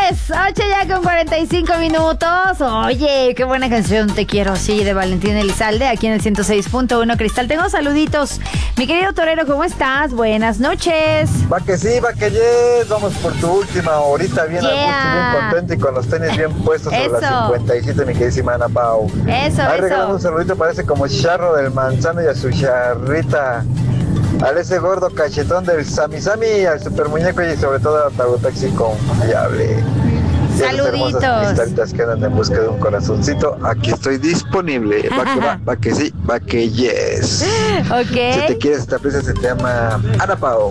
8 ya con 45 minutos. Oye, qué buena canción, Te quiero, sí, de Valentín Elizalde, aquí en el 106.1 Cristal. Tengo saluditos. Mi querido torero, ¿cómo estás? Buenas noches. Va que sí, va que yes. Vamos por tu última horita bien a gusto, bien contento y con los tenis bien puestos sobre las 57, mi queridísima Ana Pau. Eso. Regalando un saludito, parece como charro del manzano y a su charrita. Al ese gordo cachetón del Sami Sami, al super muñeco y sobre todo al Taxi confiable. Saluditos. Cristalitas que andan en busca de un corazoncito, aquí estoy disponible. Va que va, va que sí, va que yes. Ok. Si te quieres, esta prisa se llama Ana Pau.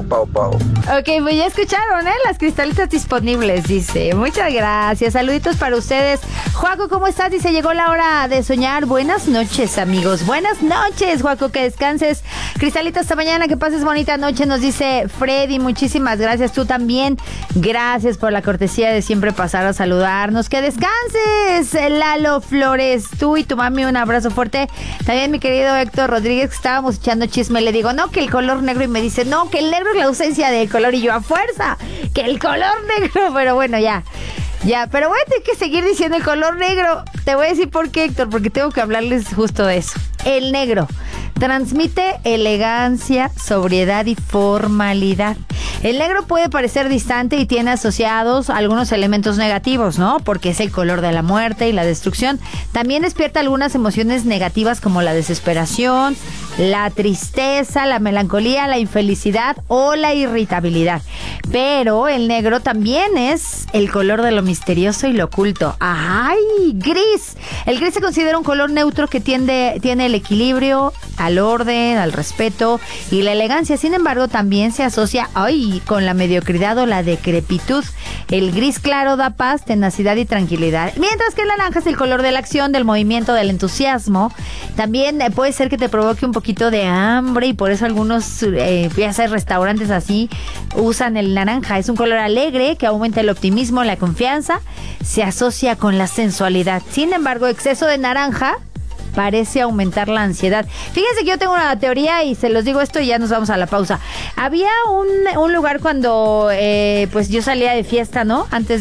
Ok, pues ya escucharon, las cristalitas disponibles, dice. Muchas gracias, saluditos para ustedes. Joaco, ¿cómo estás? Dice, llegó la hora de soñar. Buenas noches, amigos. Buenas noches, Joaco, que descanses. Cristalita, hasta mañana, que pases bonita noche, nos dice Freddy. Muchísimas gracias, tú también. Gracias por la cortesía de siempre pasar a saludarnos. Que descanses, Lalo Flores. Tú y tu mami, un abrazo fuerte. También mi querido Héctor Rodríguez, que estábamos echando chisme, le digo, no, que el color negro, y me dice, no, que el negro es la ausencia del color, y yo, a fuerza, que el color negro, pero bueno, ya, pero voy a tener que seguir diciendo el color negro. Te voy a decir por qué, Héctor, porque tengo que hablarles justo de eso. El negro transmite elegancia, sobriedad y formalidad. El negro puede parecer distante y tiene asociados algunos elementos negativos, ¿no? Porque es el color de la muerte y la destrucción. También despierta algunas emociones negativas como la desesperación, la tristeza, la melancolía, la infelicidad o la irritabilidad. Pero el negro también es el color de lo misterioso y lo oculto. ¡Ay! Gris. El gris se considera un color neutro que tiene el equilibrio, al orden, al respeto y la elegancia. Sin embargo, también se asocia con la mediocridad o la decrepitud. El gris claro da paz, tenacidad y tranquilidad. Mientras que el naranja es el color de la acción, del movimiento, del entusiasmo. También puede ser que te provoque un poquito de hambre, y por eso algunos, ya sea restaurantes así, usan el naranja. Es un color alegre que aumenta el optimismo, la confianza, se asocia con la sensualidad. Sin embargo, exceso de naranja parece aumentar la ansiedad. Fíjense que yo tengo una teoría y se los digo esto y ya nos vamos a la pausa. Había un lugar cuando pues yo salía de fiesta, ¿no? Antes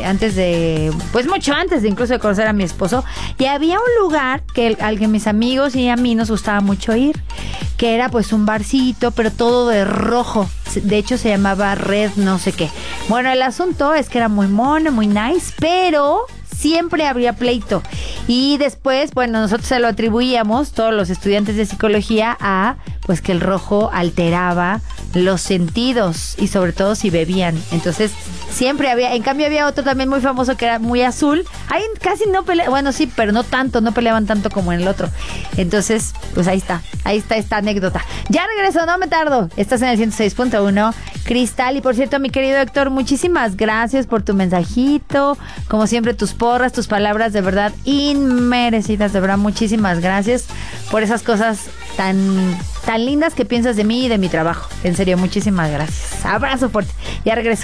de pues mucho antes de incluso de conocer a mi esposo, y había un lugar al que mis amigos y a mí nos gustaba mucho ir, que era pues un barcito, pero todo de rojo. De hecho se llamaba Red no sé qué. Bueno, el asunto es que era muy mono, muy nice, pero siempre habría pleito. Y después, bueno, nosotros se lo atribuíamos, todos los estudiantes de psicología, a pues que el rojo alteraba los sentidos y sobre todo si bebían. Entonces siempre había, en cambio había otro también muy famoso que era muy azul. Ahí casi no peleaban, bueno sí, pero no tanto, no peleaban tanto como en el otro. Entonces, pues ahí está esta anécdota. Ya regreso, no me tardo. Estás en el 106.1 Cristal. Y por cierto, mi querido Héctor, muchísimas gracias por tu mensajito. Como siempre, tus porras, tus palabras de verdad inmerecidas, de verdad, muchísimas gracias por esas cosas tan lindas que piensas de mí y de mi trabajo. En serio, muchísimas gracias. Abrazo fuerte. Ya regreso.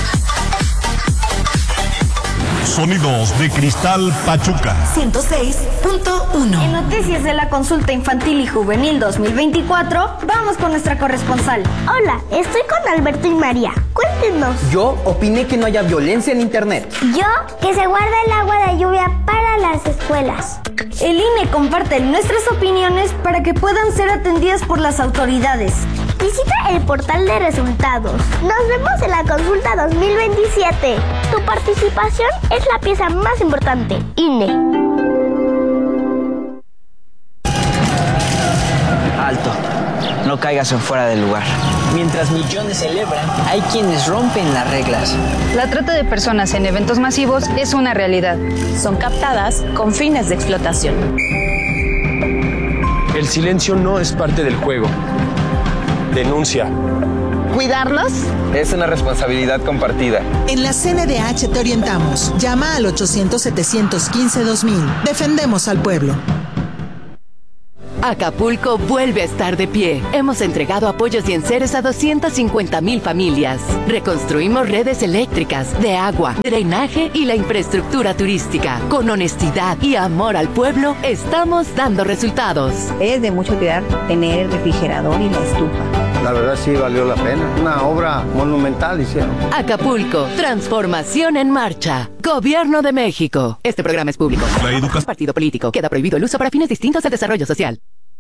Sonidos de Cristal Pachuca 106.1. En noticias de la consulta infantil y juvenil 2024, vamos con nuestra corresponsal. Hola, estoy con Alberto y María. Cuéntenos. Yo opiné que no haya violencia en internet. Yo, que se guarda el agua de lluvia para las escuelas. El INE comparte nuestras opiniones para que puedan ser atendidas por las autoridades. Visita el portal de resultados. Nos vemos en la consulta 2027. Tu participación es la pieza más importante. INE. Alto. No caigas en fuera del lugar. Mientras millones celebran, hay quienes rompen las reglas. La trata de personas en eventos masivos es una realidad. Son captadas con fines de explotación. El silencio no es parte del juego. Denuncia. ¿Cuidarlos? Es una responsabilidad compartida. En la CNDH te orientamos. Llama al 800-715-2000. Defendemos al pueblo. Acapulco vuelve a estar de pie. Hemos entregado apoyos y enseres a 250,000 familias. Reconstruimos redes eléctricas, de agua, drenaje y la infraestructura turística. Con honestidad y amor al pueblo, estamos dando resultados. Es de mucho cuidar tener el refrigerador y la estufa. la verdad sí valió la pena. Una obra monumental hicieron. Acapulco, transformación en marcha. Gobierno de México. Este programa es público. La educación. Partido político. Queda prohibido el uso para fines distintos al desarrollo social.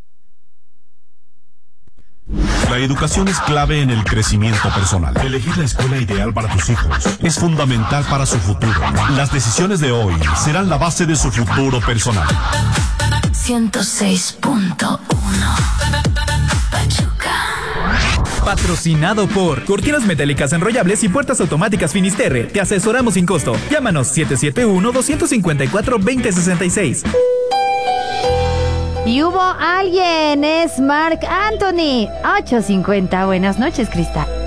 La educación es clave en el crecimiento personal. Elegir la escuela ideal para tus hijos es fundamental para su futuro. Las decisiones de hoy serán la base de su futuro personal. 106.1 Pachuca. Patrocinado por Cortinas Metálicas Enrollables y Puertas Automáticas Finisterre. Te asesoramos sin costo. Llámanos 771-254-2066. Y hubo alguien, es Marc Anthony. 8:50. Buenas noches, Cristal.